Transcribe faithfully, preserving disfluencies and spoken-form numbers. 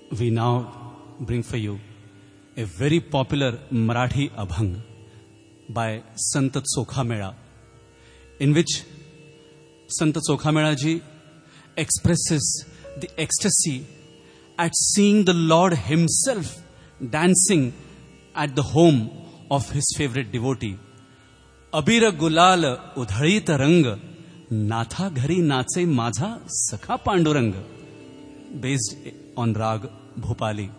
we now bring for you a very popular Marathi abhang by Sant Chokhamela, in which Sant Chokhamela ji expresses the ecstasy at seeing the Lord himself dancing at the home of his favorite devotee. Abir gulal udhalit rang, natha ghari nache माझा सखा Pandurang, based on Rag Bhopali.